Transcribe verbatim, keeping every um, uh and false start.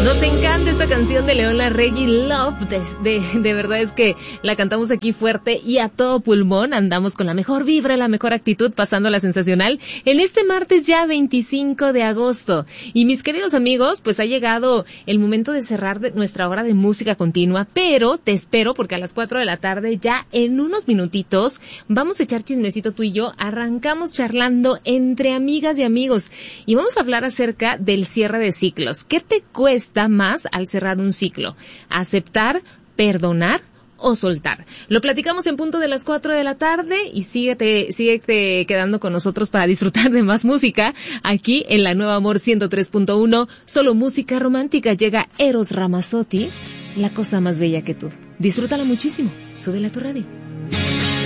Nos encanta esta canción de León Larregui, Love. De, de, de verdad es que la cantamos aquí fuerte y a todo pulmón. Andamos con la mejor vibra, la mejor actitud, pasándola sensacional en este martes ya veinticinco de agosto. Y mis queridos amigos, pues ha llegado el momento de cerrar de nuestra hora de música continua, pero te espero porque a las cuatro de la tarde, ya en unos minutitos, vamos a echar chismecito tú y yo. Arrancamos charlando entre amigas y amigos y vamos a hablar acerca del cierre de ciclos. ¿Qué te cuesta más al cerrar un ciclo? ¿Aceptar, perdonar o soltar? Lo platicamos en punto de las cuatro de la tarde y síguete, síguete quedando con nosotros para disfrutar de más música aquí en la Nueva Amor ciento tres punto uno. Solo música romántica. Llega Eros Ramazzotti, La cosa más bella que tú. Disfrútala muchísimo. Súbela a tu radio.